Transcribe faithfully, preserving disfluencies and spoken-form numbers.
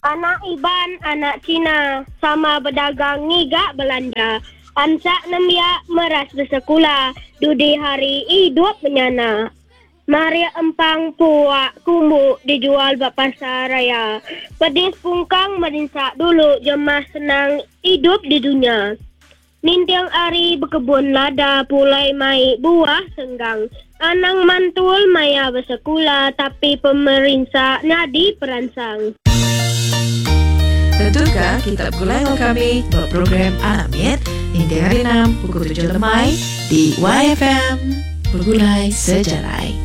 Anak Iban, anak Cina, sama berdagang ngigak Belanda. Ansak nembia meras bersekolah, dudi hari hidup menyana. Maria empang puak kumbu dijual bak pasar raya. Pedis pungkang merinsak dulu jemah senang hidup di dunia. Nintiang ari berkebun lada pulai mai buah senggang. Anang mantul maya bersekolah tapi pemerintah nadi peransang. Tentukan kita bergulai kami berprogram Anak Inti hari enam pukul tujuh lemai di Y F M Bergulai Sejarai.